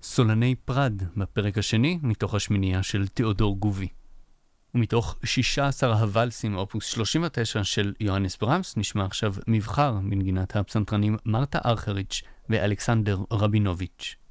סולני פרד, בפרק השני, מתוך השמינייה של תיאודור גובי. ומתוך 16 הוואלסים, אופוס 39 של יוהנס ברמס, נשמע עכשיו מבחר בנגינת הפסנתרנים מרתה ארכריץ' ואלכסנדר רבינוביץ'.